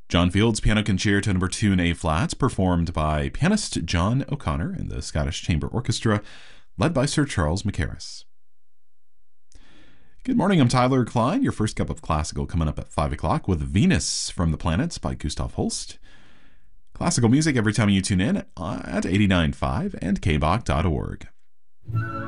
John Field's Piano Concerto No. 2 in A-flat, performed by pianist John O'Connor and the Scottish Chamber Orchestra, led by Sir Charles Mackerras. Good morning, I'm Tyler Klein. Your first cup of classical coming up at 5 o'clock with Venus from the Planets by Gustav Holst. Classical music every time you tune in at 89.5 and kbach.org.